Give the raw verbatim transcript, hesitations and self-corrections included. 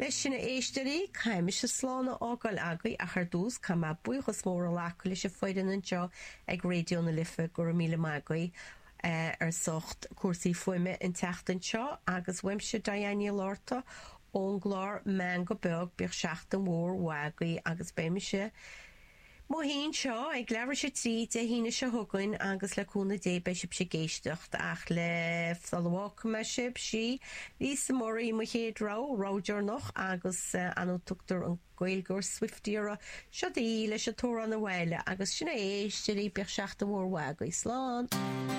Leis sinna éisteí caiimi se sláánna ágáil agaí a chu dús chuma buchas mór a lecha leis a foiidan anseo ag réidió na lifa gur míle magaí uh, ar socht cuasaí foiime in teachtain seo agus weimse Diana Lorta ón glár mean go beag beag seachtain mór wagaí agus béimi se Mo hín seo ag leabhar se trí de hína se thugann agus leúna dé bei sib sé géistecht ach le salhácha me sib si lí sa mórí mo chéad rá ráidir noch agus uh, anú tugtar an gailgur Swiftíara seo í leis a tóra na bhile agus sinna éis de rí beag seachtain mór wagaí sláán.